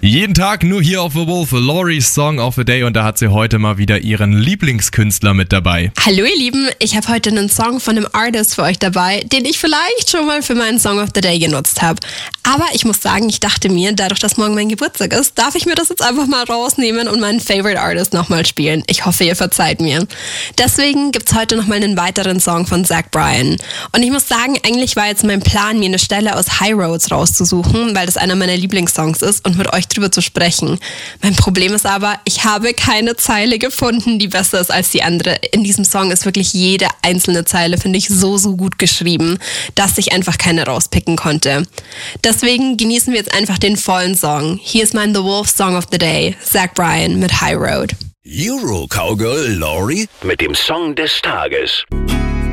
Jeden Tag nur hier auf The Wolf, Lori's Song of the Day, und da hat sie heute mal wieder ihren Lieblingskünstler mit dabei. Hallo ihr Lieben, ich habe heute einen Song von einem Artist für euch dabei, den ich vielleicht schon mal für meinen Song of the Day genutzt habe. Aber ich muss sagen, ich dachte mir, dadurch, dass morgen mein Geburtstag ist, darf ich mir das jetzt einfach mal rausnehmen und meinen Favorite Artist nochmal spielen. Ich hoffe, ihr verzeiht mir. Deswegen gibt's heute nochmal einen weiteren Song von Zach Bryan. Und ich muss sagen, eigentlich war jetzt mein Plan, mir eine Stelle aus High Roads rauszusuchen, weil das einer meiner Lieblingssongs ist, und mit euch drüber zu sprechen. Mein Problem ist aber, ich habe keine Zeile gefunden, die besser ist als die andere. In diesem Song ist wirklich jede einzelne Zeile, finde ich, so gut geschrieben, dass ich einfach keine rauspicken konnte. Deswegen genießen wir jetzt einfach den vollen Song. Hier ist mein The Wolf Song of the Day, Zach Bryan mit High Road. Euro Cowgirl Lori mit dem Song des Tages.